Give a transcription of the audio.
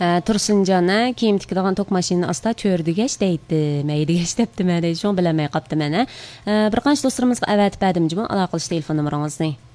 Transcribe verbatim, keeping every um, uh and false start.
Tursunjana kiyim tikadigan tok mashinani asta cho'rdigash deydi. Maydigash debdi, men shuni bilamay qopdi mana. Bir qancha do'stlarimizga avatib berdim, aloqa qilish telefon nomeringizni.